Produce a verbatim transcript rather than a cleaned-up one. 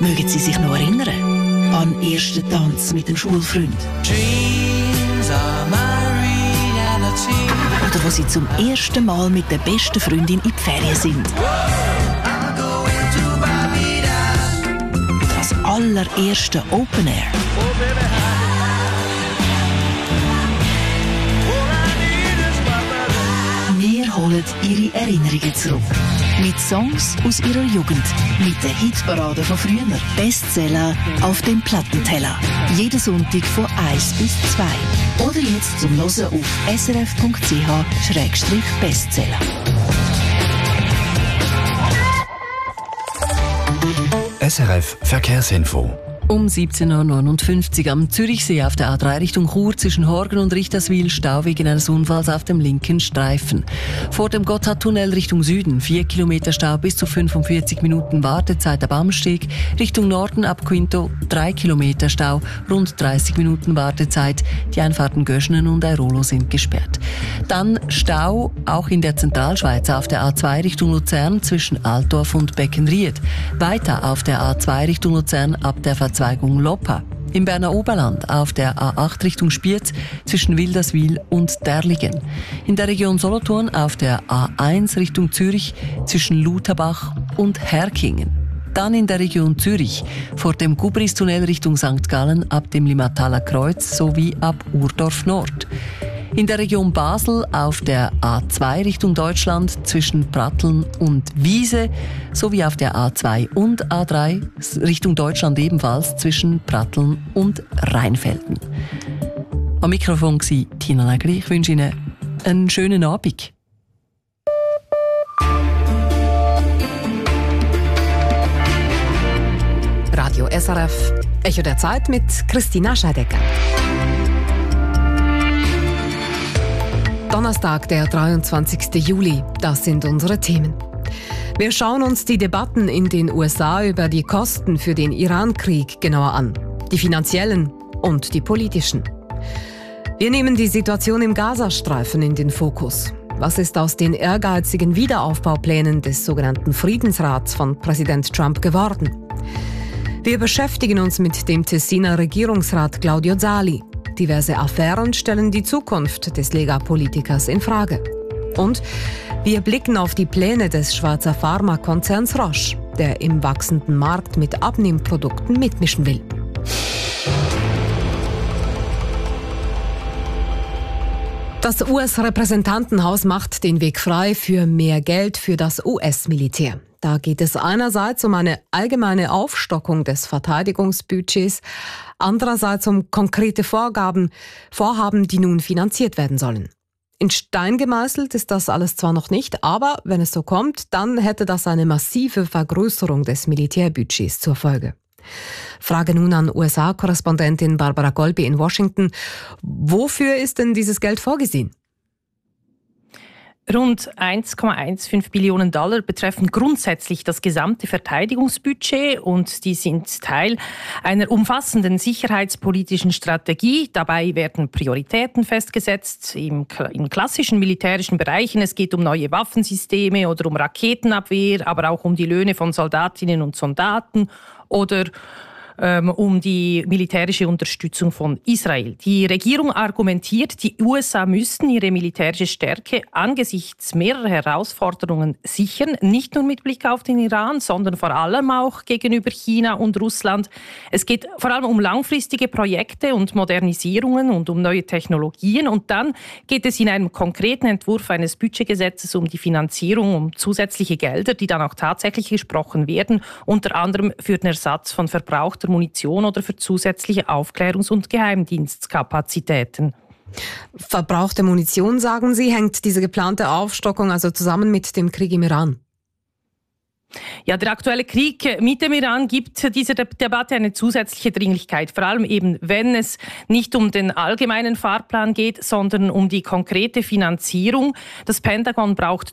Mögen Sie sich noch erinnern? An den ersten Tanz mit dem Schulfreund? Oder wo Sie zum ersten Mal mit der besten Freundin in die Ferien sind? Das allererste Open Air. Wir holen Ihre Erinnerungen zurück. Mit Songs aus Ihrer Jugend. Mit der Hitparade von früher. Bestseller auf dem Plattenteller. Jeden Sonntag von eins bis zwei. Oder jetzt zum Hören auf s r f punkt c h schrägstrich bestseller. S R F Verkehrsinfo. Um siebzehn Uhr neunundfünfzig am Zürichsee auf der A drei Richtung Chur zwischen Horgen und Richterswil Stau wegen eines Unfalls auf dem linken Streifen. Vor dem Gotthardtunnel Richtung Süden vier Kilometer Stau bis zu fünfundvierzig Minuten Wartezeit ab Amsteg. Richtung Norden ab Quinto drei Kilometer Stau, rund dreißig Minuten Wartezeit. Die Einfahrten Göschenen und Airolo sind gesperrt. Dann Stau auch in der Zentralschweiz auf der A zwei Richtung Luzern zwischen Altdorf und Beckenried. Weiter auf der A zwei Richtung Luzern ab der Verzweigung Loppa. Im Berner Oberland auf der A acht Richtung Spiez zwischen Wilderswil und Derligen. In der Region Solothurn auf der A eins Richtung Zürich zwischen Lutherbach und Herkingen. Dann in der Region Zürich vor dem Gubristunnel Richtung Sankt Gallen ab dem Limataler Kreuz sowie ab Urdorf Nord. In der Region Basel auf der A zwei Richtung Deutschland zwischen Pratteln und Wiese sowie auf der A zwei und A drei Richtung Deutschland ebenfalls zwischen Pratteln und Rheinfelden. Am Mikrofon war Tina Nägeli. Ich wünsche Ihnen einen schönen Abend. Radio S R F, Echo der Zeit mit Christina Scheidecker. Donnerstag, der dreiundzwanzigsten Juli. Das sind unsere Themen. Wir schauen uns die Debatten in den U S A über die Kosten für den Iran-Krieg genauer an. Die finanziellen und die politischen. Wir nehmen die Situation im Gazastreifen in den Fokus. Was ist aus den ehrgeizigen Wiederaufbauplänen des sogenannten Friedensrats von Präsident Trump geworden? Wir beschäftigen uns mit dem Tessiner Regierungsrat Claudio Zali. Diverse Affären stellen die Zukunft des Lega-Politikers in Frage. Und wir blicken auf die Pläne des Schweizer Pharmakonzerns Roche, der im wachsenden Markt mit Abnehmprodukten mitmischen will. Das U S-Repräsentantenhaus macht den Weg frei für mehr Geld für das U S-Militär. Da geht es einerseits um eine allgemeine Aufstockung des Verteidigungsbudgets, andererseits um konkrete Vorgaben, Vorhaben, die nun finanziert werden sollen. In Stein gemeißelt ist das alles zwar noch nicht, aber wenn es so kommt, dann hätte das eine massive Vergrößerung des Militärbudgets zur Folge. Frage nun an U S A-Korrespondentin Barbara Golby in Washington. Wofür ist denn dieses Geld vorgesehen? Rund eins Komma fünfzehn Billionen Dollar betreffen grundsätzlich das gesamte Verteidigungsbudget und die sind Teil einer umfassenden sicherheitspolitischen Strategie. Dabei werden Prioritäten festgesetzt im, in klassischen militärischen Bereichen. Es geht um neue Waffensysteme oder um Raketenabwehr, aber auch um die Löhne von Soldatinnen und Soldaten oder ähm, um die militärische Unterstützung von Israel. Die Regierung argumentiert, die U S A müssten ihre militärische Stärke angesichts mehrerer Herausforderungen sichern, nicht nur mit Blick auf den Iran, sondern vor allem auch gegenüber China und Russland. Es geht vor allem um langfristige Projekte und Modernisierungen und um neue Technologien. Und dann geht es in einem konkreten Entwurf eines Budgetgesetzes um die Finanzierung, um zusätzliche Gelder, die dann auch tatsächlich gesprochen werden, unter anderem für den Ersatz von verbrauchter Munition oder für zusätzliche Aufklärungs- und Geheimdienstkapazitäten. Verbrauchte Munition, sagen Sie, hängt diese geplante Aufstockung also zusammen mit dem Krieg im Iran? Ja, der aktuelle Krieg mit dem Iran gibt dieser Debatte eine zusätzliche Dringlichkeit. Vor allem eben, wenn es nicht um den allgemeinen Fahrplan geht, sondern um die konkrete Finanzierung. Das Pentagon braucht